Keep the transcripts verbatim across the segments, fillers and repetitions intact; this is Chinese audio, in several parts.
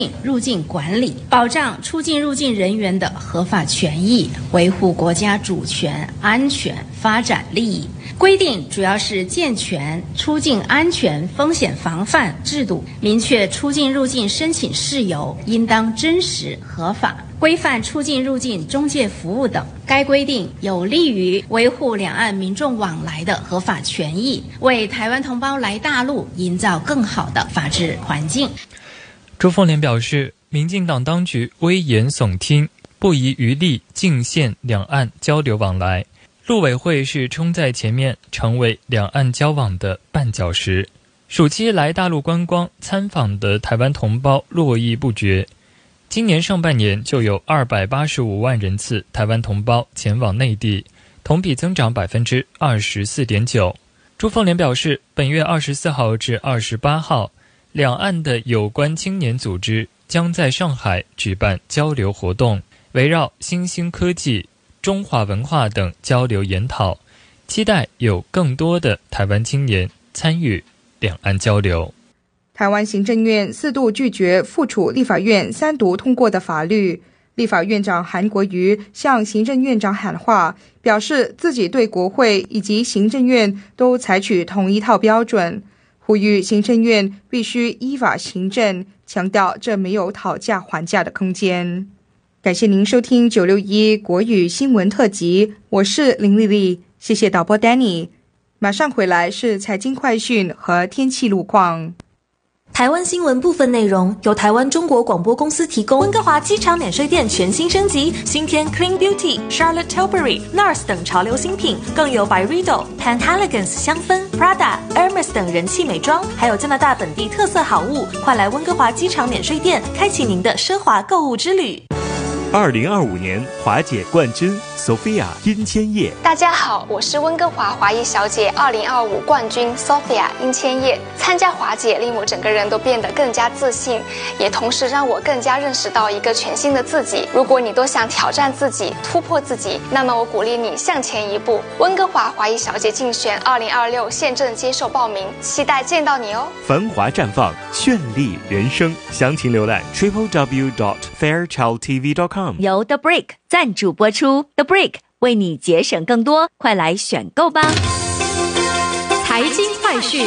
入境管理，保障出境入境人员的合法权益，维护国家主权、安全、发展利益。规定主要是健全出境安全风险防范制度，明确出境入境申请事由应当真实合法，规范出境入境中介服务等。该规定有利于维护两岸民众往来的合法权益，为台湾同胞来大陆营造更好的法治环境。 朱凤莲表示，民进党当局危言耸听，不遗余力进限两岸交流往来。陆委会是冲在前面，成为两岸交往的绊脚石。暑期来大陆观光参访的台湾同胞络绎不绝。今年上半年就有二百八十五万人次台湾同胞前往内地，同比增长百分之二十四点九。朱凤莲表示，本月二十四号至二十八号，两岸的有关青年组织将在上海举办交流活动，围绕新兴科技、中华文化等交流研讨，期待有更多的台湾青年参与两岸交流。 台湾行政院四度拒绝复处立法院三读通过的法律，立法院长韩国瑜向行政院长喊话，表示自己对国会以及行政院都采取同一套标准，呼吁行政院必须依法行政，强调这没有讨价还价的空间。感谢您收听九六一国语新闻特辑，我是林丽丽，谢谢导播 Danny。 马上回来是财经快讯和天气路况。 台湾新闻部分内容由台湾中国广播公司提供。温哥华机场免税店全新升级，新添 Clean Beauty、Charlotte Tilbury、Nars 等潮流新品，更有 Byredo、Penhaligon's 香氛、Prada、Hermes 等人气美妆，还有加拿大本地特色好物。快来温哥华机场免税店，开启您的奢华购物之旅。 二零二五年华姐冠军 Sophia 殷千叶。 大家好，我是温哥华华裔小姐二零二五冠军 Sophia 殷千叶。参加华姐令我整个人都变得更加自信，也同时让我更加认识到一个全新的自己。如果你都想挑战自己、突破自己，那么我鼓励你向前一步。温哥华华裔小姐竞选二零二六现正接受报名，期待见到你哦。 繁华绽放，绚丽人生，详情浏览 triple w dot fairchild t v dot com。 由 The Brick 赞助播出 ，The Brick 为你节省更多，快来选购吧！ 财经快讯。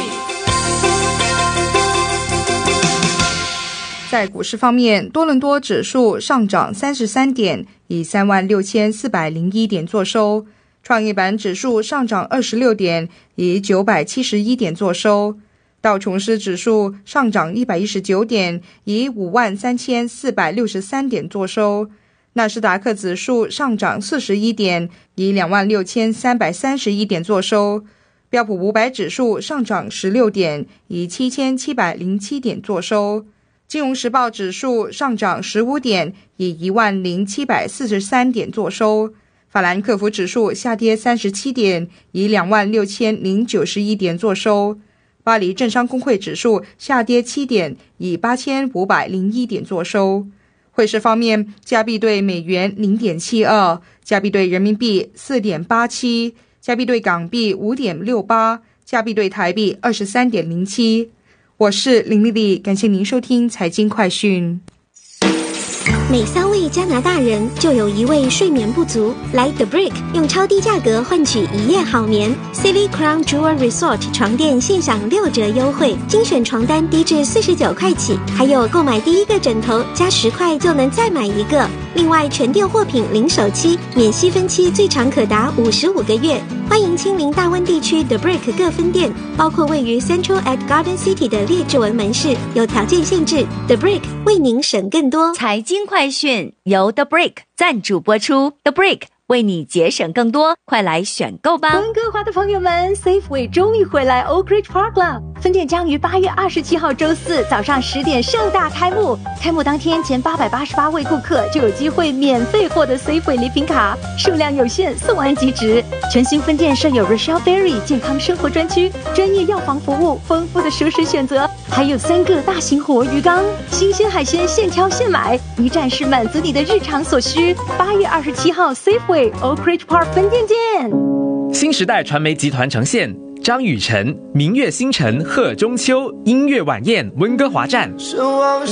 在股市方面，多伦多指数上涨三十三点，以三万六千四百零一点作收；创业板指数上涨二十六点，以九百七十一点作收；道琼斯指数上涨一百一十九点，以五万三千四百六十三点作收；纳斯达克指数上涨四十一点，以两万六千三百三十一点作收；标普五百指数上涨十六点，以七千七百零七点作收。金融时报指数上涨十五点，以一万零七百四十三点作收。法兰克福指数下跌三十七点，以两万六千零九十一点作收。巴黎政商工会指数下跌七点，以八千五百零一点作收。汇市方面，加币对美元 零点七二， 加币对人民币 四点八七， 加币对港币 五点六八， 加币对台币 二十三点零七。我是林丽丽，感谢您收听财经快讯。 每三位加拿大人就有一位睡眠不足，来 The Brick 用超低价格换取一夜好眠。City Crown Jewel Resort 床垫现享六折优惠，精选床单低至四十九块起，还有购买第一个枕头加十块就能再买一个。另外全店货品零首期，免息分期，最长可达五十五个月。欢迎亲临大温地区 The Brick 各分店，包括位于 Central at Garden City 的列治文门市，有条件限制。The Brick 为您省更多。 财经快讯由 The Brick 赞助播出 ，The Brick 为你节省更多，快来选购吧！ 温哥华的朋友们 ，Safeway 终于回来 Oak Ridge Park 了。分店将于八月二十七号周四早上十点盛大开幕。开幕当天，前八百八十八位顾客就有机会免费获得 Safeway 礼品卡，数量有限，送完即止。全新分店设有 Rochelle Berry 健康生活专区，专业药房服务，丰富的熟食选择，还有三个大型活鱼缸，新鲜海鲜现挑现买，一站式满足你的日常所需。八月二十七号 Safeway Oak Ridge Park 分店见。 新时代传媒集团呈现张雨晨、明月星辰贺中秋音乐晚宴温哥华站。